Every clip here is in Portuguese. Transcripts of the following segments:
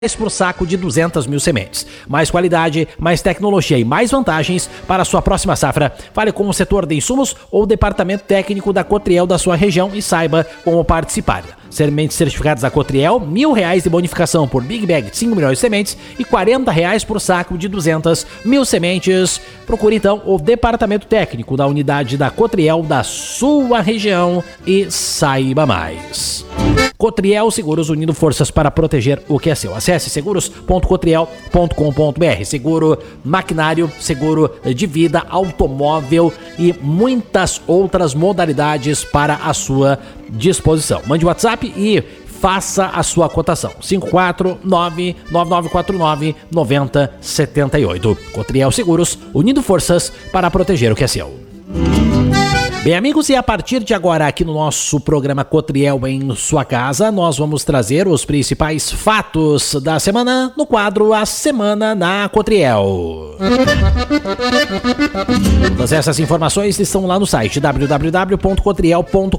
por saco de 200 mil sementes. Mais qualidade, mais tecnologia e mais vantagens para a sua próxima safra. Fale com o setor de insumos ou o departamento técnico da Cotriel da sua região e saiba como participar. Sementes certificadas da Cotriel, R$1.000 de bonificação por Big Bag de 5 milhões de sementes e R$40 por saco de 200 mil sementes. Procure então o departamento técnico da unidade da Cotriel da sua região e saiba mais. Cotriel Seguros, unindo forças para proteger o que é seu. Acesse seguros.cotriel.com.br. Seguro maquinário, seguro de vida, automóvel e muitas outras modalidades para a sua disposição. Mande o WhatsApp e faça a sua cotação. 549-9949-9078. Cotriel Seguros, unindo forças para proteger o que é seu. Bem, amigos, e a partir de agora aqui no nosso programa Cotriel em sua casa, nós vamos trazer os principais fatos da semana no quadro A Semana na Cotriel. Todas essas informações estão lá no site www.cotriel.com.br,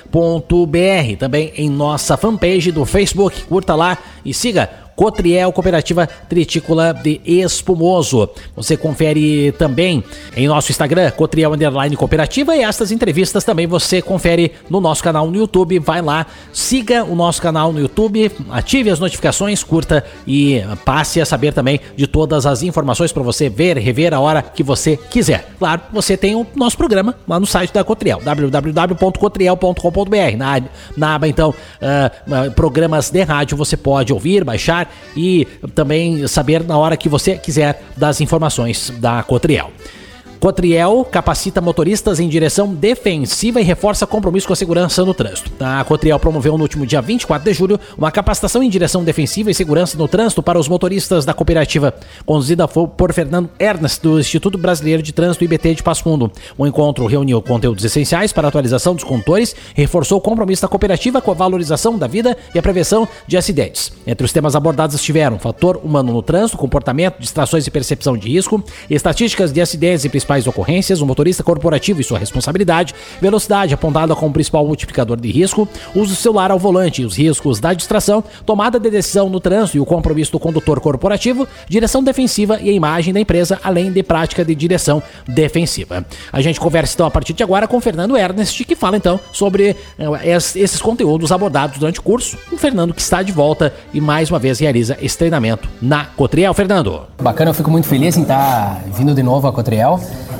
também em nossa fanpage do Facebook. Curta lá e siga Cotriel Cooperativa Tritícola de Espumoso. Você confere também em nosso Instagram, Cotriel _Cooperativa, e estas entrevistas também você confere no nosso canal no YouTube. Vai lá, siga o nosso canal no YouTube, ative as notificações, curta e passe a saber também de todas as informações para você ver, rever a hora que você quiser. Claro, você tem o nosso programa lá no site da Cotriel, www.cotriel.com.br. Na aba, então, programas de rádio, você pode ouvir, baixar e também saber na hora que você quiser das informações da Cotriel. Cotriel capacita motoristas em direção defensiva e reforça compromisso com a segurança no trânsito. A Cotriel promoveu no último dia 24 de julho uma capacitação em direção defensiva e segurança no trânsito para os motoristas da cooperativa, conduzida por Fernando Ernest, do Instituto Brasileiro de Trânsito IBT de Passo Fundo. O encontro reuniu conteúdos essenciais para a atualização dos condutores e reforçou o compromisso da cooperativa com a valorização da vida e a prevenção de acidentes. Entre os temas abordados estiveram fator humano no trânsito, comportamento, distrações e percepção de risco, estatísticas de acidentes e principais ocorrências, o motorista corporativo e sua responsabilidade, velocidade apontada como principal multiplicador de risco, uso do celular ao volante, os riscos da distração, tomada de decisão no trânsito e o compromisso do condutor corporativo, direção defensiva e a imagem da empresa, além de prática de direção defensiva. A gente conversa então a partir de agora com o Fernando Ernest, que fala então sobre esses conteúdos abordados durante o curso. O Fernando que está de volta e mais uma vez realiza esse treinamento na Cotriel. Fernando. Bacana, eu fico muito feliz em estar vindo de novo à Cotriel.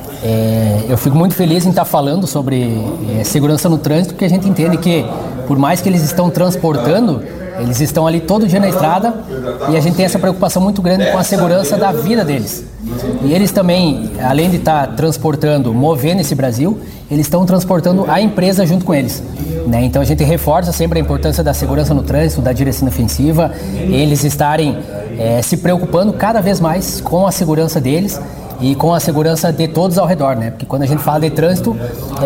Eu fico muito feliz em estar falando sobre segurança no trânsito, porque a gente entende que, por mais que eles estão transportando, eles estão ali todo dia na estrada e a gente tem essa preocupação muito grande com a segurança da vida deles. E eles também, além de estar transportando, movendo esse Brasil, eles estão transportando a empresa junto com eles, né? Então a gente reforça sempre a importância da segurança no trânsito, da direção defensiva, eles estarem se preocupando cada vez mais com a segurança deles e com a segurança de todos ao redor, né? Porque quando a gente fala de trânsito,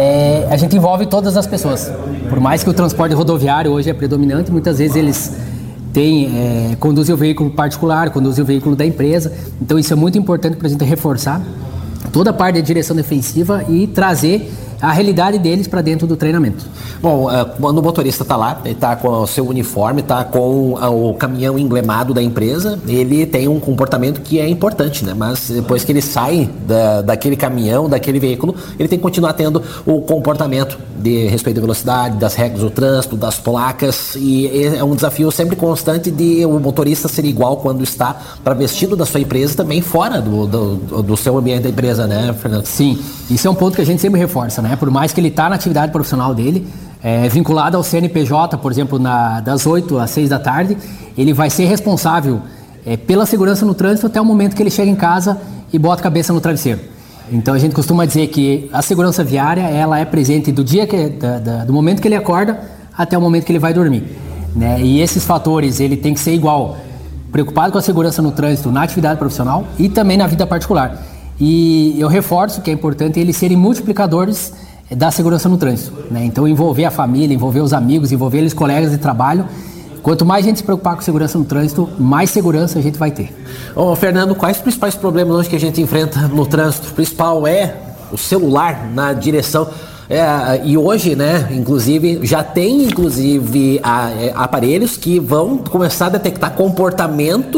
a gente envolve todas as pessoas. Por mais que o transporte rodoviário hoje é predominante, muitas vezes eles conduzem o veículo particular, conduzem o veículo da empresa. Então isso é muito importante para a gente reforçar toda a parte da direção defensiva e trazer a realidade deles para dentro do treinamento. Bom, quando o motorista está lá, ele está com o seu uniforme, está com o caminhão emblemado da empresa, ele tem um comportamento que é importante, né? Mas depois que ele sai daquele caminhão, daquele veículo, ele tem que continuar tendo o comportamento de respeito à velocidade, das regras do trânsito, das placas, e é um desafio sempre constante de o motorista ser igual quando está travestido da sua empresa, também fora do seu ambiente da empresa, né, Fernando? Sim, isso é um ponto que a gente sempre reforça, né? Por mais que ele está na atividade profissional dele, vinculado ao CNPJ, por exemplo, das 8 às 6 da tarde, ele vai ser responsável pela segurança no trânsito até o momento que ele chega em casa e bota a cabeça no travesseiro. Então a gente costuma dizer que a segurança viária, ela é presente do momento que ele acorda até o momento que ele vai dormir, né? E esses fatores, ele tem que ser igual, preocupado com a segurança no trânsito, na atividade profissional e também na vida particular. E eu reforço que é importante eles serem multiplicadores da segurança no trânsito, né? Então envolver a família, envolver os amigos, envolver os colegas de trabalho. Quanto mais a gente se preocupar com segurança no trânsito, mais segurança a gente vai ter. Fernando, quais os principais problemas hoje que a gente enfrenta no trânsito? O principal é o celular na direção. E hoje, né, inclusive, já tem, aparelhos que vão começar a detectar comportamento